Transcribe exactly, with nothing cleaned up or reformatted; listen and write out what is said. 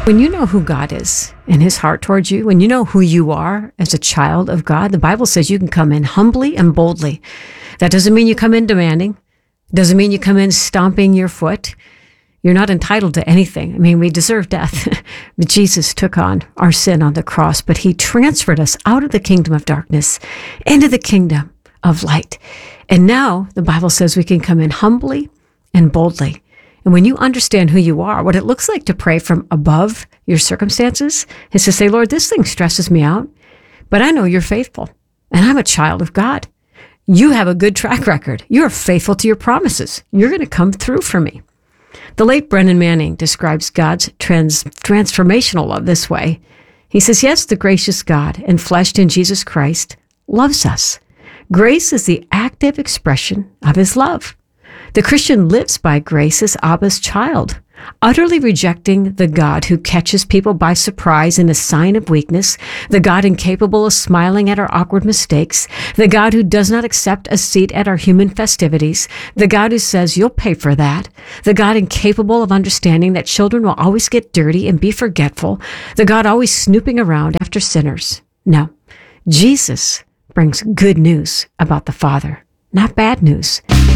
When you know who God is and his heart towards you, when you know who you are as a child of God, the Bible says you can come in humbly and boldly. That doesn't mean you come in demanding. Doesn't mean you come in stomping your foot. You're not entitled to anything. I mean, we deserve death. But Jesus took on our sin on the cross, but he transferred us out of the kingdom of darkness into the kingdom of light. And now the Bible says we can come in humbly and boldly. And when you understand who you are, what it looks like to pray from above your circumstances is to say, Lord, this thing stresses me out, but I know you're faithful and I'm a child of God. You have a good track record. You're faithful to your promises. You're going to come through for me. The late Brennan Manning describes God's trans- transformational love this way. He says, yes, the gracious God, enfleshed in Jesus Christ, loves us. Grace is the active expression of his love. The Christian lives by grace as Abba's child, utterly rejecting the God who catches people by surprise in a sign of weakness, the God incapable of smiling at our awkward mistakes, the God who does not accept a seat at our human festivities, the God who says, you'll pay for that, the God incapable of understanding that children will always get dirty and be forgetful, the God always snooping around after sinners. No, Jesus brings good news about the Father, not bad news.